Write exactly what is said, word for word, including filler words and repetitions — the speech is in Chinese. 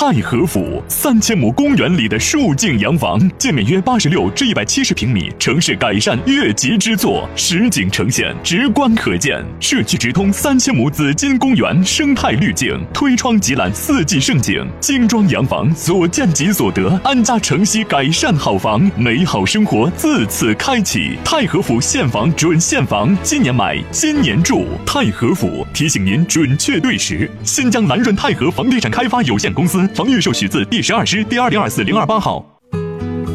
太和府三千亩公园里的竖景洋房，建面约八十六至一百七十平米，城市改善越级之作，实景呈现，直观可见。社区直通三千亩紫金公园生态滤镜，推窗即览四季盛景。精装洋房，所见即所得，安家城西改善好房，美好生活自此开启。太和府现房准现房，今年买，今年住。太和府提醒您准确对时。新疆蓝润太和房地产开发有限公司房预售许字第十二支第二零二四零二八号。